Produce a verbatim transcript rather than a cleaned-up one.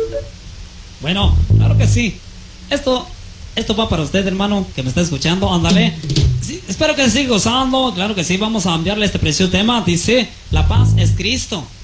Bueno, claro que sí. Esto, esto va para usted, hermano, que me está escuchando. Ándale. Sí, espero que se siga gozando. Claro que sí, vamos a enviarle este precioso tema. Dice, la paz es Cristo.